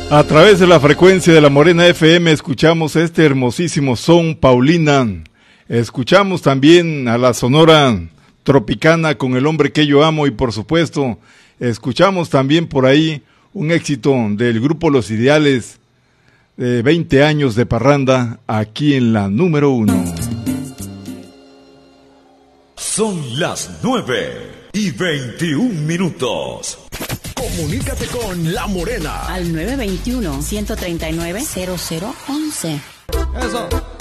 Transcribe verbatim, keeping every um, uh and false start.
A través de la frecuencia de la Morena F M escuchamos este hermosísimo son Paulina. Escuchamos también a la Sonora Tropicana con El hombre que yo amo y por supuesto escuchamos también por ahí un éxito del grupo Los Ideales de veinte años de parranda aquí en la número uno. Son las nueve y veintiún minutos. Comunícate con La Morena al nueve dos uno, uno tres nueve, cero cero uno uno. Eso.